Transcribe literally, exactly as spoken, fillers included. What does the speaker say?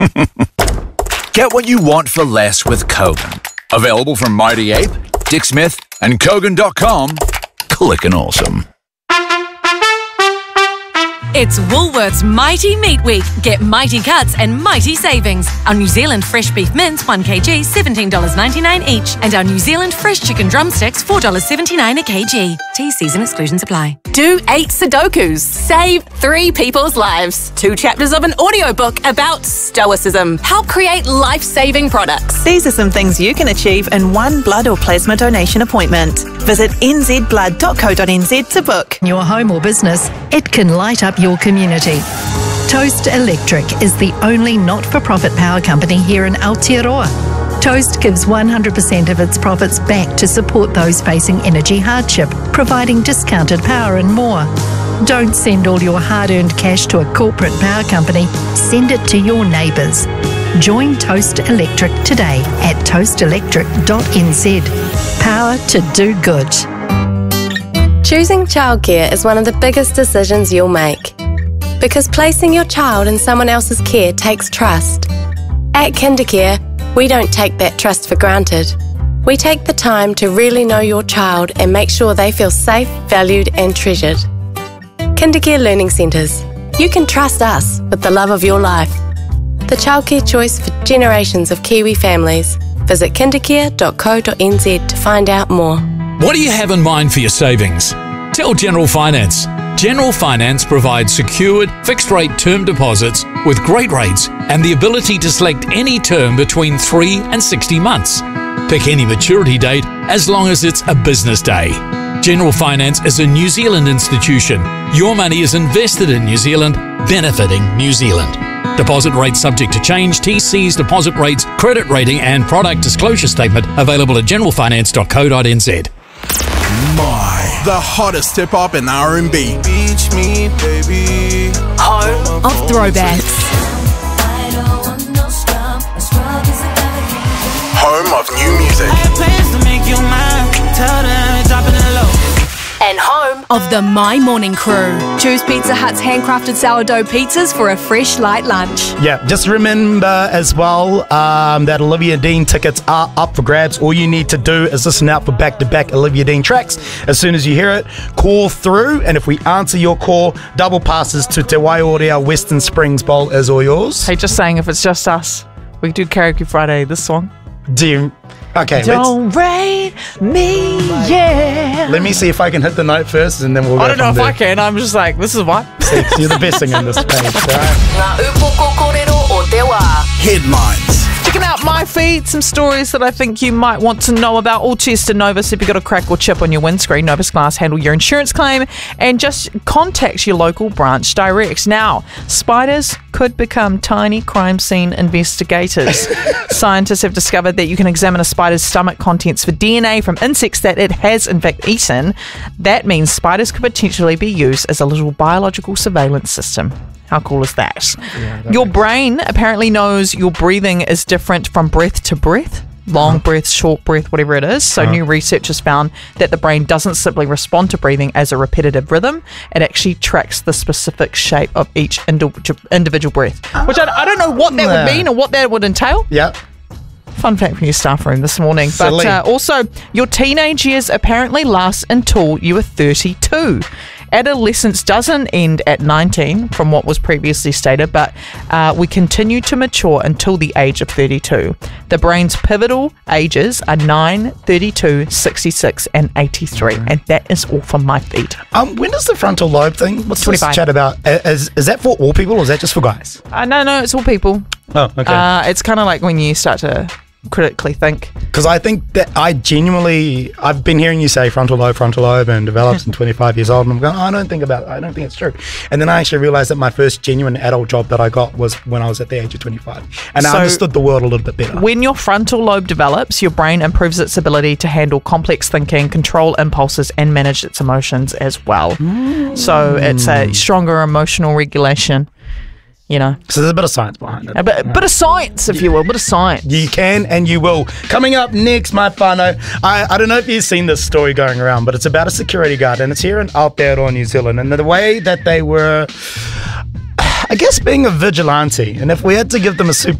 Get what you want for less with Kogan. Available from Mighty Ape, Dick Smith, and Kogan dot com. Clickin' awesome. It's Woolworths Mighty Meat Week. Get mighty cuts and mighty savings. Our New Zealand fresh beef mince, one kilogram, seventeen dollars ninety-nine each. And our New Zealand fresh chicken drumsticks, four dollars seventy-nine a kg. T Cs and exclusions apply. Do eight Sudokus. Save three people's lives. Two chapters of an audiobook about stoicism. Help create life-saving products. These are some things you can achieve in one blood or plasma donation appointment. Visit n z blood dot co dot n z to book. Your home or business, it can light up your community. Toast Electric is the only not-for-profit power company here in Aotearoa. Toast gives one hundred percent of its profits back to support those facing energy hardship, providing discounted power and more. Don't send all your hard-earned cash to a corporate power company. Send it to your neighbours. Join Toast Electric today at toast electric dot n z. Power to do good. Choosing childcare is one of the biggest decisions you'll make, because placing your child in someone else's care takes trust. At Kindercare, we don't take that trust for granted. We take the time to really know your child and make sure they feel safe, valued and treasured. Kindercare Learning Centres. You can trust us with the love of your life. The childcare choice for generations of Kiwi families. Visit kindercare dot co dot n z to find out more. What do you have in mind for your savings? Tell General Finance. General Finance provides secured, fixed-rate term deposits with great rates and the ability to select any term between three and sixty months. Pick any maturity date as long as it's a business day. General Finance is a New Zealand institution. Your money is invested in New Zealand, benefiting New Zealand. Deposit rates subject to change. T Cs, deposit rates, credit rating and product disclosure statement available at general finance dot co dot n z. My, the hottest hip-hop and R and B. Beach me, baby. Home of throwbacks. Home of new music. And home of the My Morning Crew. Choose Pizza Hut's handcrafted sourdough pizzas for a fresh light lunch. Yeah, just remember as well um, that Olivia Dean tickets are up for grabs. All you need to do is listen out for back-to-back Olivia Dean tracks. As soon as you hear it, call through, and if we answer your call, double passes to Te Waiora Western Springs Bowl is all yours. Hey, just saying, if it's just us, we do Karaoke Friday, this song. Do you? Okay, Don't let's, rate me, yeah. let me see if I can hit the note first, and then we'll go I don't know from if there. I can. I'm just like, this is what. See, you're the best singer in this page. Right? Ngā upoko kōrero o te wā. Headlines. Checking out my feed, some stories that I think you might want to know about. All cheers to Novus. If you've got a crack or chip on your windscreen, Novus Glass handle your insurance claim and just contact your local branch direct. Now, spiders could become tiny crime scene investigators. Scientists have discovered that you can examine a spider's stomach contents for D N A from insects that it has in fact eaten. That means spiders could potentially be used as a little biological surveillance system. How cool is that? Yeah, that your brain apparently knows your breathing is different from breath to breath. Long uh-huh. breath, short breath, whatever it is. So uh-huh. new research has found that the brain doesn't simply respond to breathing as a repetitive rhythm. It actually tracks the specific shape of each individual, individual breath. Which I, I don't know what that would mean or what that would entail. Yeah. Fun fact from your staff room this morning. Silly. But uh, also, your teenage years apparently last until you are thirty-two. Adolescence doesn't end at nineteen, from what was previously stated, but uh, we continue to mature until the age of thirty-two. The brain's pivotal ages are nine, thirty-two, sixty-six, and eighty-three, mm-hmm. and that is all from my feed. Um, when does the frontal lobe thing? What's twenty-five. This chat about? Is, is that for all people, or is that just for guys? Uh, no, no, it's all people. Oh, okay. Uh, it's kind of like when you start to critically think. Because I think that I genuinely, I've been hearing you say frontal lobe, frontal lobe, and develops in twenty-five years old, and I'm going, oh, I don't think about, I don't think it's true. And then I actually realized that my first genuine adult job that I got was when I was at the age of twenty-five, and so I understood the world a little bit better. When your frontal lobe develops, your brain improves its ability to handle complex thinking, control impulses, and manage its emotions as well. Mm. So it's a stronger emotional regulation. You know, so there's a bit of science behind it. A bit, a bit of science, if you will, a bit of science. You can and you will. Coming up next, my whānau, I, I don't know if you've seen this story going around, but it's about a security guard, and it's here in Aotearoa, New Zealand, and the way that they were I guess being a vigilante, and if we had to give them a super